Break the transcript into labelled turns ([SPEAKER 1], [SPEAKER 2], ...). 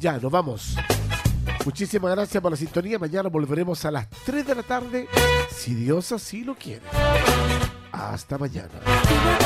[SPEAKER 1] Ya, nos vamos. Muchísimas gracias por la sintonía. Mañana volveremos a las 3 de la tarde, si Dios así lo quiere. Hasta mañana.